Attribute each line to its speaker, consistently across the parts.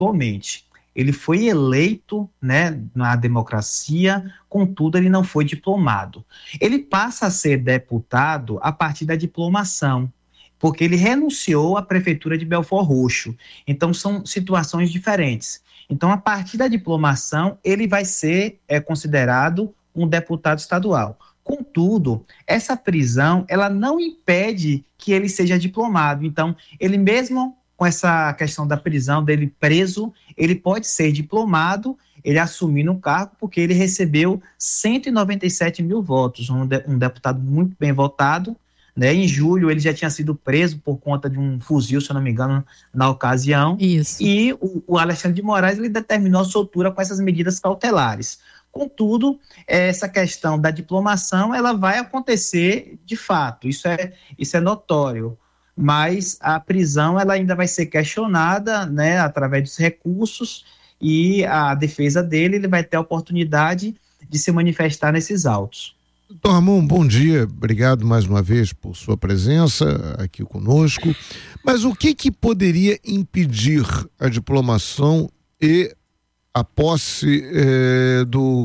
Speaker 1: atualmente. Ele foi eleito, né, na democracia, contudo, ele não foi diplomado. Ele passa a ser deputado a partir da diplomação, porque ele renunciou à prefeitura de Belford Roxo. Então, são situações diferentes. Então, a partir da diplomação, ele vai ser considerado um deputado estadual. Contudo, essa prisão, ela não impede que ele seja diplomado. Então, ele mesmo, com essa questão da prisão dele preso, ele pode ser diplomado, ele assumir no cargo, porque ele recebeu 197 mil votos, um deputado muito bem votado, né? Em julho ele já tinha sido preso por conta de um fuzil, se eu não me engano, na ocasião.
Speaker 2: Isso.
Speaker 1: E o Alexandre de Moraes, ele determinou a soltura com essas medidas cautelares. Contudo, essa questão da diplomação, ela vai acontecer de fato, isso é notório, mas a prisão, ela ainda vai ser questionada, né, através dos recursos, e a defesa dele, ele vai ter a oportunidade de se manifestar nesses autos.
Speaker 3: Doutor Ramon, bom dia, obrigado mais uma vez por sua presença aqui conosco, mas o que poderia impedir a diplomação e a posse do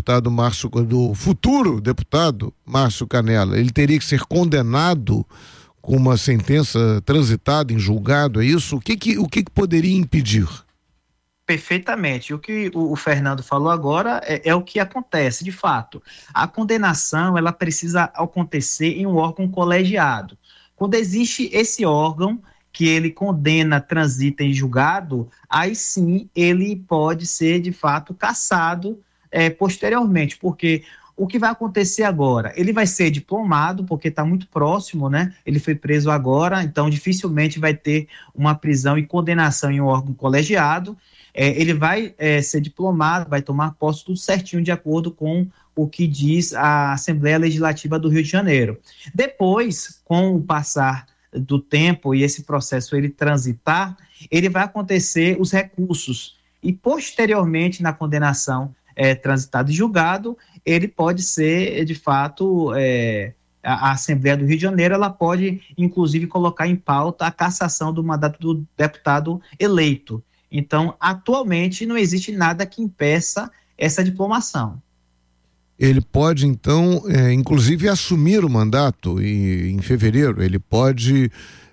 Speaker 3: futuro deputado Márcio Canela? Ele teria que ser condenado com uma sentença transitada em julgado, é isso? O que poderia impedir?
Speaker 1: Perfeitamente. O que o Fernando falou agora é o que acontece, de fato. A condenação, ela precisa acontecer em um órgão colegiado. Quando existe esse órgão que ele condena, transita em julgado, aí sim ele pode ser, de fato, cassado posteriormente, porque o que vai acontecer agora? Ele vai ser diplomado, porque está muito próximo, né? Ele foi preso agora, então dificilmente vai ter uma prisão e condenação em um órgão colegiado. Ele vai ser diplomado, vai tomar posse tudo certinho de acordo com o que diz a Assembleia Legislativa do Rio de Janeiro. Depois, com o passar do tempo e esse processo ele transitar, ele vai acontecer os recursos e posteriormente na condenação transitado e julgado, ele pode ser, de fato, a Assembleia do Rio de Janeiro, ela pode, inclusive, colocar em pauta a cassação do mandato do deputado eleito. Então, atualmente, não existe nada que impeça essa diplomação.
Speaker 3: Ele pode, então, inclusive, assumir o mandato em fevereiro. Ele pode,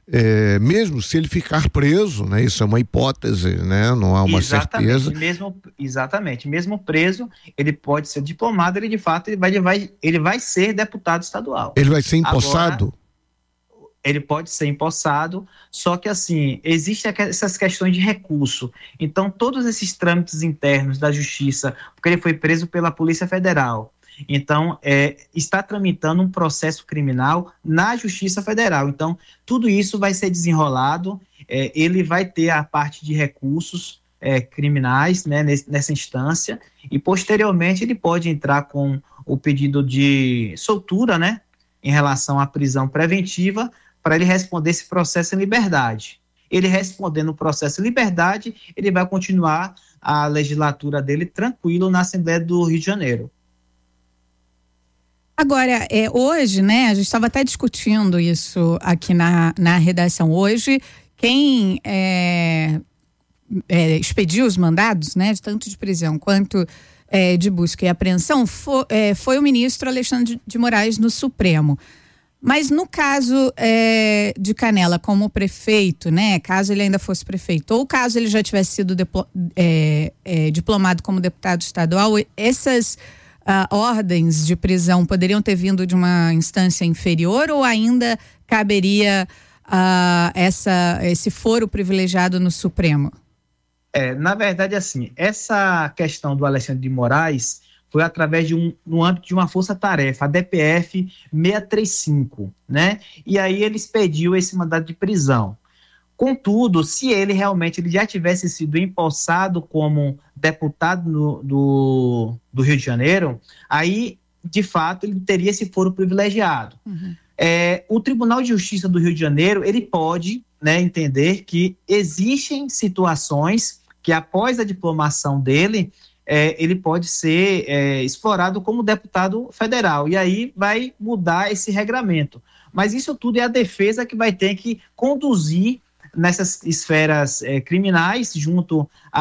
Speaker 3: mesmo se ele ficar preso, né? Isso é uma hipótese, né? Não há uma certeza.
Speaker 1: Exatamente. Mesmo preso, ele pode ser diplomado, ele, de fato, ele vai ser deputado estadual.
Speaker 3: Ele vai ser empossado?
Speaker 1: Agora, ele pode ser empossado, só que assim, existem essas questões de recurso. Então, todos esses trâmites internos da Justiça, porque ele foi preso pela Polícia Federal, então, está tramitando um processo criminal na Justiça Federal. Então, tudo isso vai ser desenrolado, ele vai ter a parte de recursos criminais, né, nessa instância, e posteriormente ele pode entrar com o pedido de soltura, né, em relação à prisão preventiva, para ele responder esse processo em liberdade. Ele respondendo o processo em liberdade, ele vai continuar a legislatura dele tranquilo na Assembleia do Rio de Janeiro.
Speaker 2: Agora, hoje, né, a gente estava até discutindo isso aqui na redação. Hoje, quem expediu os mandados, né, tanto de prisão quanto de busca e apreensão, foi o ministro Alexandre de Moraes no Supremo. Mas no caso de Canela como prefeito, né, caso ele ainda fosse prefeito, ou caso ele já tivesse sido diplomado como deputado estadual, essas ordens de prisão poderiam ter vindo de uma instância inferior ou ainda caberia esse foro privilegiado no Supremo?
Speaker 1: Na verdade, assim, essa questão do Alexandre de Moraes foi através no âmbito de uma força-tarefa, a DPF 635, né? E aí ele expediu esse mandado de prisão. Contudo, se ele realmente já tivesse sido empossado como deputado do Rio de Janeiro, aí, de fato, ele teria esse foro privilegiado. Uhum. O Tribunal de Justiça do Rio de Janeiro, ele pode, né, entender que existem situações que, após a diplomação dele, ele pode ser explorado como deputado federal, e aí vai mudar esse regramento. Mas isso tudo é a defesa que vai ter que conduzir nessas esferas criminais, junto